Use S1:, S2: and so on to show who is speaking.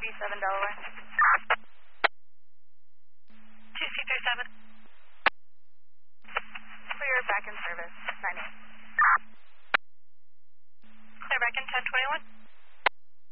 S1: 237 Delaware.
S2: 237.
S1: Clear back in service. 9-8.